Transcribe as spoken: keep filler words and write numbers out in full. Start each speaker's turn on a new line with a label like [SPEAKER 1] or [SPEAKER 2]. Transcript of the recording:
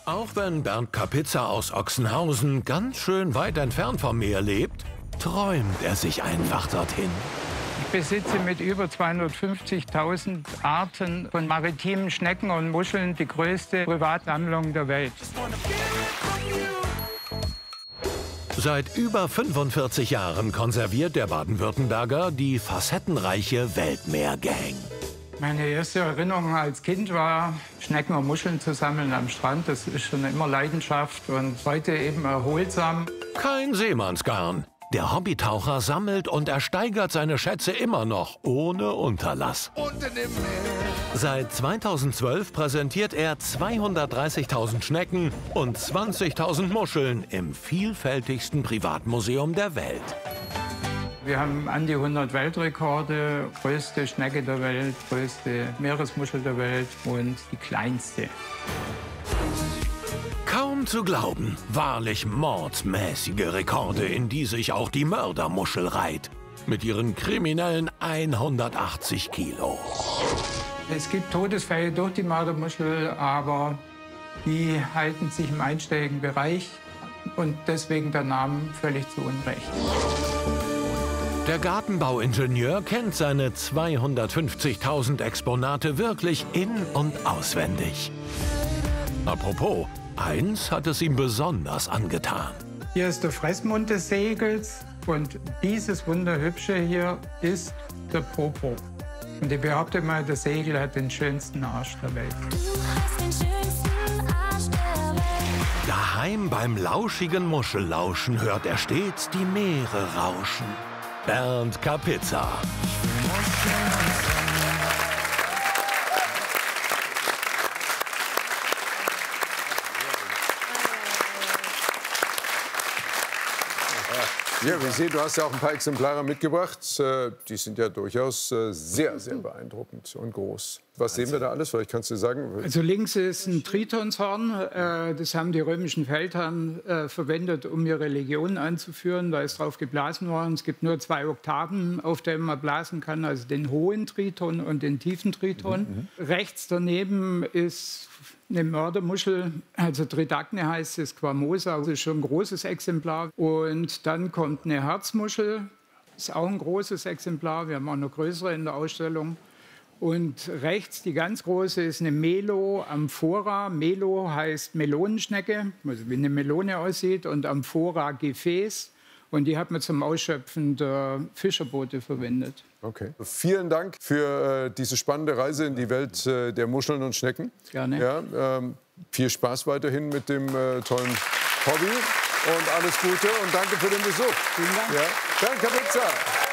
[SPEAKER 1] Auch wenn Bernd Kapitza aus Ochsenhausen ganz schön weit entfernt vom Meer lebt, träumt er sich einfach dorthin.
[SPEAKER 2] Ich besitze mit über zweihundertfünfzigtausend Arten von maritimen Schnecken und Muscheln die größte Privatsammlung der Welt.
[SPEAKER 1] Seit über fünfundvierzig Jahren konserviert der Baden-Württemberger die facettenreiche Weltmeergang.
[SPEAKER 2] Meine erste Erinnerung als Kind war, Schnecken und Muscheln zu sammeln am Strand. Das ist schon immer Leidenschaft und heute eben erholsam.
[SPEAKER 1] Kein Seemannsgarn. Der Hobbytaucher sammelt und ersteigert seine Schätze immer noch, ohne Unterlass.
[SPEAKER 3] Unten im Meer.
[SPEAKER 1] Seit zweitausendzwölf präsentiert er zweihundertdreißigtausend Schnecken und zwanzigtausend Muscheln im vielfältigsten Privatmuseum der Welt.
[SPEAKER 2] Wir haben an die hundert Weltrekorde, größte Schnecke der Welt, größte Meeresmuschel der Welt und die kleinste.
[SPEAKER 1] Kaum zu glauben, wahrlich mordsmäßige Rekorde, in die sich auch die Mördermuschel reiht. Mit ihren kriminellen hundertachtzig Kilo.
[SPEAKER 2] Es gibt Todesfälle durch die Mördermuschel, aber die halten sich im einstelligen Bereich und deswegen der Name völlig zu Unrecht.
[SPEAKER 1] Der Gartenbauingenieur kennt seine zweihundertfünfzigtausend Exponate wirklich in- und auswendig. Apropos, eins hat es ihm besonders angetan.
[SPEAKER 2] Hier ist der Fressmund des Segels und dieses wunderhübsche hier ist der Popo. Und ich behaupte mal, der Segel hat den schönsten Arsch der Welt.
[SPEAKER 1] Daheim beim lauschigen Muschellauschen hört er stets die Meere rauschen. Bernd Kapitza.
[SPEAKER 3] Ja, wir sehen, du hast ja auch ein paar Exemplare mitgebracht. Die sind ja durchaus sehr, sehr beeindruckend und groß. Was sehen wir da alles? Vielleicht kannst du sagen.
[SPEAKER 2] Also links ist ein Tritonshorn. Das haben die römischen Feldherren verwendet, um ihre Legionen anzuführen. Da ist drauf geblasen worden. Es gibt nur zwei Oktaven, auf denen man blasen kann. Also den hohen Triton und den tiefen Triton. Mhm. Rechts daneben ist eine Mördermuschel, also Tridacne heißt es, Squamosa, das ist schon ein großes Exemplar. Und dann kommt eine Herzmuschel, ist auch ein großes Exemplar. Wir haben auch eine größere in der Ausstellung. Und rechts, die ganz große, ist eine Melo amphora. Melo heißt Melonenschnecke, also wie eine Melone aussieht, und amphora Gefäß. Und die hat man zum Ausschöpfen der Fischerboote verwendet.
[SPEAKER 3] Okay. Vielen Dank für äh, diese spannende Reise in die Welt äh, der Muscheln und Schnecken.
[SPEAKER 2] Gerne.
[SPEAKER 3] Ja, ähm, viel Spaß weiterhin mit dem äh, tollen Hobby und alles Gute und danke für den Besuch.
[SPEAKER 2] Vielen Dank.
[SPEAKER 3] Ja. Bernd Kapitza.